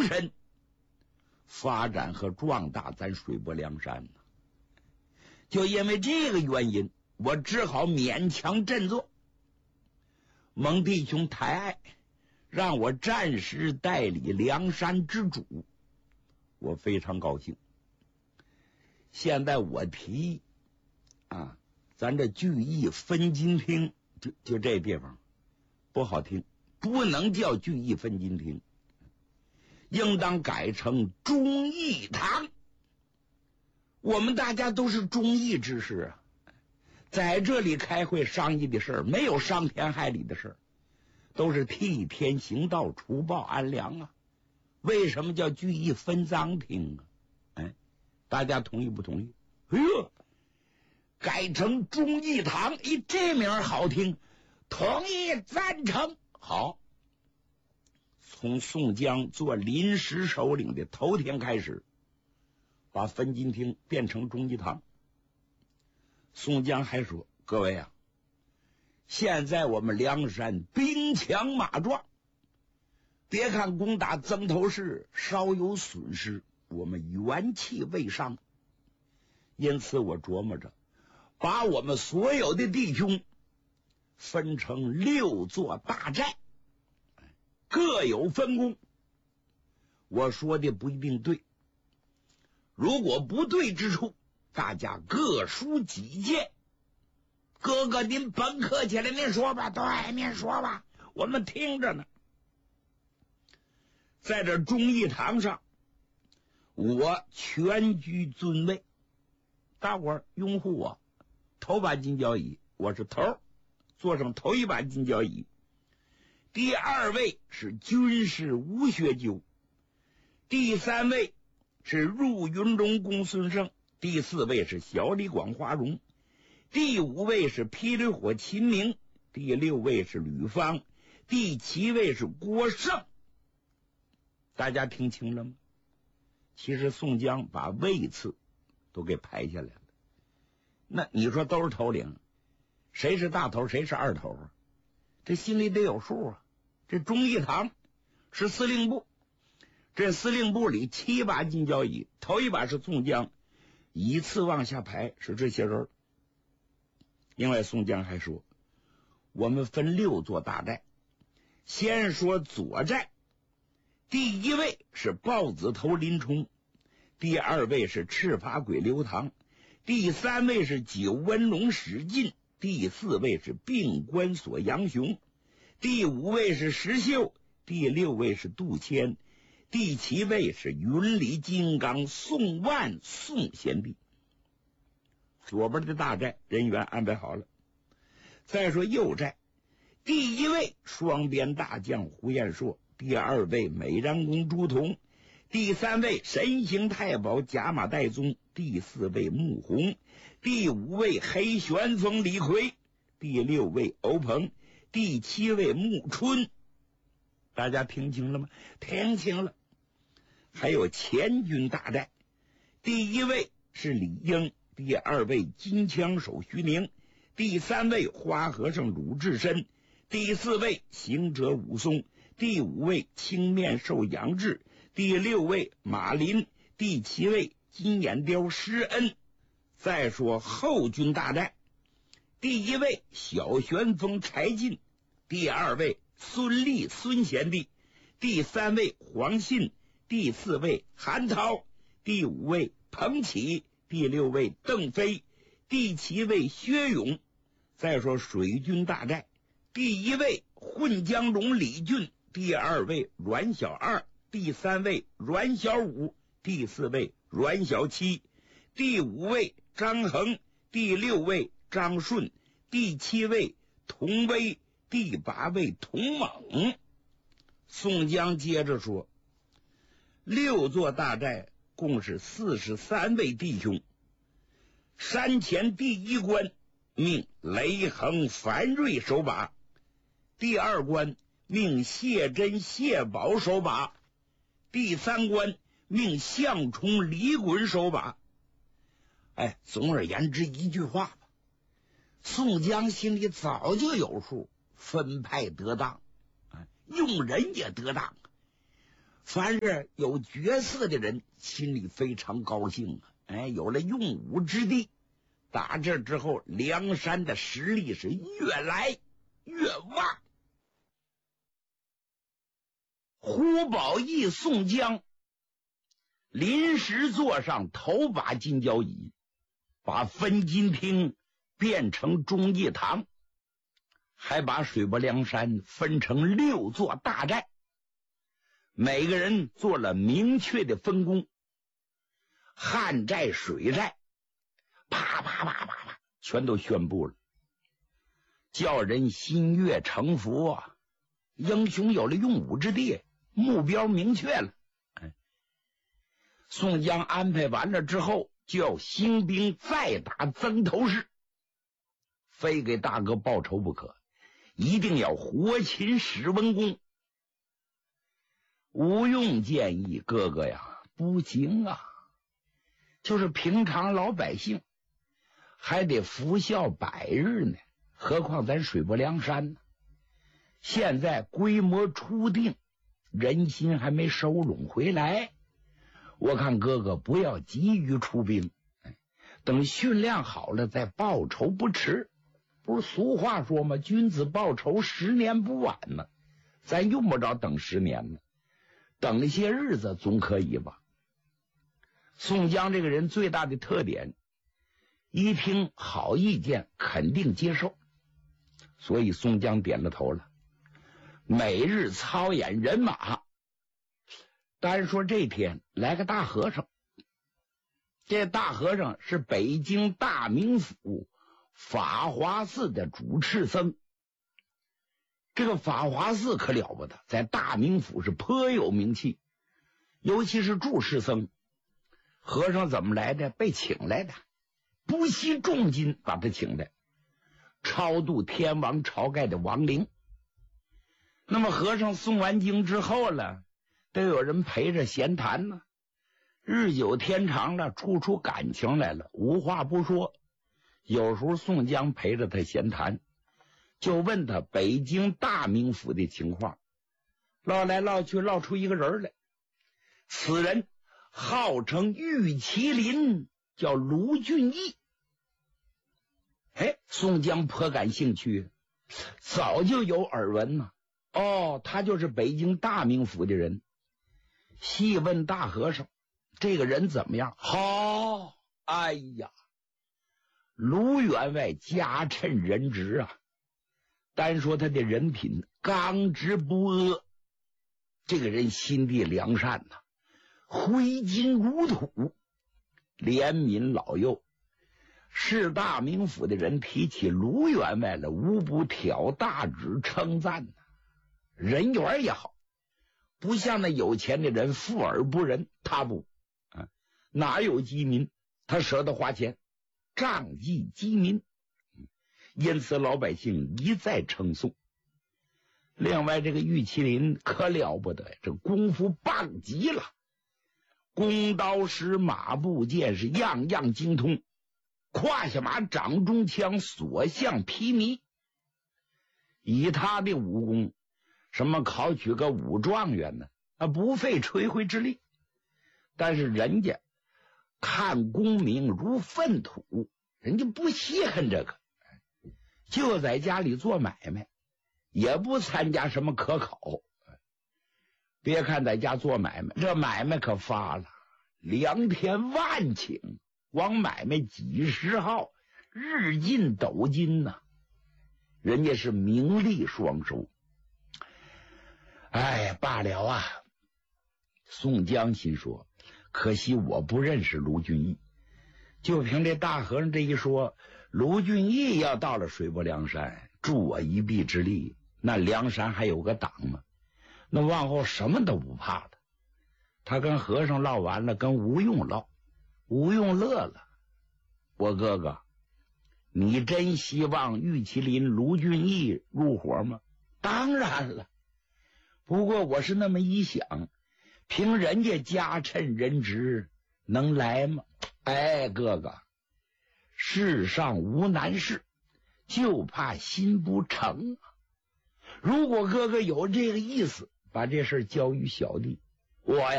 深，发展和壮大咱水泊梁山呢。就因为这个原因，我只好勉强振作。蒙弟兄抬爱，让我暂时代理梁山之主，我非常高兴。现在我提议啊，咱这聚义分金厅，就这地方不好听，不能叫聚义分金厅，应当改成忠义堂。我们大家都是忠义之士啊，在这里开会商议的事儿，没有伤天害理的事儿，都是替天行道，除暴安良啊。为什么叫聚义分赃厅啊？哎，大家同意不同意？哎呦，改成忠义堂，这名好听，同意赞成。好，从宋江做临时首领的头天开始，把分金厅变成忠义堂。宋江还说，各位啊，现在我们梁山兵强马壮，别看攻打曾头市稍有损失，我们元气未伤，因此我琢磨着把我们所有的弟兄分成6座大寨，各有分工。我说的不一定对，如果不对之处，大家各抒己见。哥哥您甭客气了，您说吧。对，您说吧，我们听着呢。在这忠义堂上，我全居尊位，大伙儿拥护我，头把金交椅，我是头，坐上头一把金交椅。第2位是军师吴学究，第3位是入云龙公孙胜，第4位是小李广花荣，第5位是霹雳火秦明，第6位是吕方，第7位是郭胜。大家听清了吗？其实宋江把位次都给排下来了。那你说都是头领，谁是大头谁是二头啊？这心里得有数啊。这忠义堂是司令部，这司令部里7把金交椅，头一把是宋江，依次往下排是这些人。另外宋江还说，我们分6座大寨，先说左寨，第1位是豹子头林冲，第2位是赤发鬼刘唐，第3位是九纹龙史进，第4位是病关索杨雄，第5位是石秀，第6位是杜迁，第7位是云里金刚宋万宋贤弟。左边的大寨人员安排好了。再说右寨，第1位双鞭大将胡彦硕，第2位美髯公朱仝，第3位神行太保甲马岱宗，第4位穆弘，第5位黑旋风李逵，第6位欧鹏，第7位穆春。大家听清了吗？听清了。还有前军大寨，第1位是李应，第2位金枪手徐宁，第3位花和尚鲁智深，第4位行者武松，第5位青面兽杨志，第6位马林，第7位金眼雕施恩。再说后军大寨，第1位小旋风柴进，第2位孙立孙贤弟，第3位黄信，第4位韩涛，第5位彭起，第6位邓飞，第7位薛勇。再说水军大寨，第1位混江龙李俊，第2位阮小二，第3位阮小五，第4位阮小七，第5位张衡，第6位张顺，第7位童威，第8位童猛。宋江接着说，6座大寨共是43位弟兄。山前第1关命雷横樊瑞守把，第2关命谢真谢宝守把，第3关命项冲李衮守把。总而言之一句话吧，宋江心里早就有数，分派得当，用人也得当。 凡是有角色的人心里非常高兴啊！有了用武之地。打这之后，梁山的实力是越来越旺。胡宝义、宋江临时坐上头把金交椅，把分金厅变成忠义堂，还把水泊梁山分成6座大寨，每个人做了明确的分工。旱寨、水寨啪啪啪啪啪全都宣布了，叫人心悦诚服啊！英雄有了用武之地，目标明确了。宋江安排完了之后，就要兴兵再打曾头市，非给大哥报仇不可，一定要活擒史文恭。吴用建议哥哥呀，不行啊，就是平常老百姓还得服孝100日呢，何况咱水泊梁山呢？现在规模初定，人心还没收拢回来，我看哥哥不要急于出兵，等训练好了再报仇不迟。不是俗话说吗？君子报仇10年不晚呢。咱用不着等10年呢，等些日子总可以吧。宋江这个人最大的特点，一听好意见肯定接受，所以宋江点了头了。每日操演人马，单说这天来个大和尚，这大和尚是北京大名府法华寺的主持僧。这个法华寺可了不得，在大名府是颇有名气，尤其是住持僧。和尚怎么来的？被请来的，不惜重金把他请来，超度天王晁盖的亡灵。那么和尚诵完经之后了，都有人陪着闲谈呢。日久天长了，处出感情来了，无话不说。有时候宋江陪着他闲谈，就问他北京大名府的情况，唠来唠去唠出一个人来。此人号称玉麒麟，叫卢俊义。宋江颇感兴趣，早就有耳闻呢。他就是北京大名府的人。细问大和尚，这个人怎么样？好，哎呀，卢员外家趁人直啊，单说他的人品刚直不阿，这个人心地良善呐，挥金如土，怜悯老幼。是大名府的人提起卢员外了，无不挑大指称赞呐。人缘也好，不像那有钱的人富而不仁，他不哪有饥民，他舍得花钱仗义饥民，因此老百姓一再称颂。另外这个玉麒麟可了不得，这功夫棒极了，弓刀石马步剑是样样精通，胯下马掌中枪所向披靡。以他的武功，什么考取个武状元呢，不费吹灰之力。但是人家看功名如粪土，人家不稀罕这个，就在家里做买卖，也不参加什么科考。别看在家做买卖，这买卖可发了，2天万顷，光买卖几十号，日进斗金呐，人家是名利双收。罢了啊！宋江心说，可惜我不认识卢俊义。就凭这大和尚这一说，卢俊义要到了水泊梁山，助我一臂之力，那梁山还有个党吗？那往后什么都不怕了。他跟和尚唠完了，跟吴用唠，吴用乐了。我哥哥，你真希望玉麒麟卢俊义入伙吗？当然了，不过我是那么一想，凭人家家趁人直，能来吗？哥哥，世上无难事，就怕心不成。如果哥哥有这个意思，把这事交于小弟， 我呀。